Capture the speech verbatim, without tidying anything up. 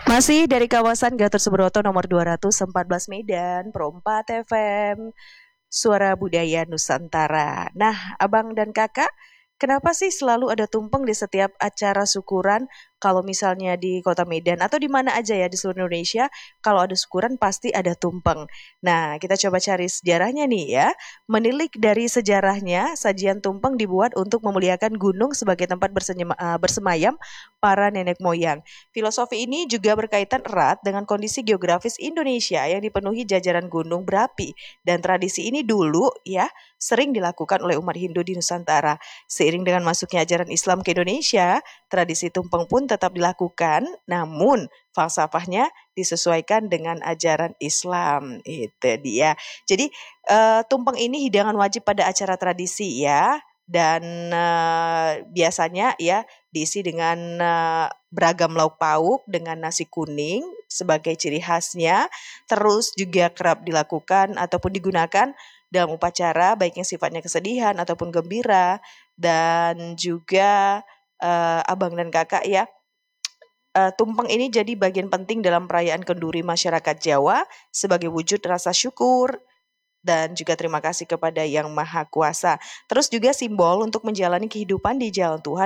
Masih dari kawasan Gatot Subroto nomor dua ratus empat belas Medan, Pro empat F M, Suara Budaya Nusantara. Nah, Abang dan Kakak, kenapa sih selalu ada tumpeng di setiap acara syukuran? Kalau misalnya di Kota Medan atau di mana aja ya di seluruh Indonesia, kalau ada syukuran pasti ada tumpeng. Nah, kita coba cari sejarahnya nih ya. Menilik dari sejarahnya, sajian tumpeng dibuat untuk memuliakan gunung sebagai tempat bersenyema- eh, bersemayam para nenek moyang. Filosofi ini juga berkaitan erat dengan kondisi geografis Indonesia yang dipenuhi jajaran gunung berapi, dan tradisi ini dulu ya sering dilakukan oleh umat Hindu di Nusantara. Seiring dengan masuknya ajaran Islam ke Indonesia, tradisi tumpeng pun tetap dilakukan, namun falsafahnya disesuaikan dengan ajaran Islam. Itu dia. Jadi eh, tumpeng ini hidangan wajib pada acara tradisi ya, dan eh, biasanya ya diisi dengan eh, beragam lauk pauk dengan nasi kuning sebagai ciri khasnya. Terus juga kerap dilakukan ataupun digunakan dalam upacara baik yang sifatnya kesedihan ataupun gembira, dan juga eh, abang dan kakak ya. Eh, tumpeng ini jadi bagian penting dalam perayaan kenduri masyarakat Jawa sebagai wujud rasa syukur dan juga terima kasih kepada Yang Maha Kuasa. Terus juga simbol untuk menjalani kehidupan di jalan Tuhan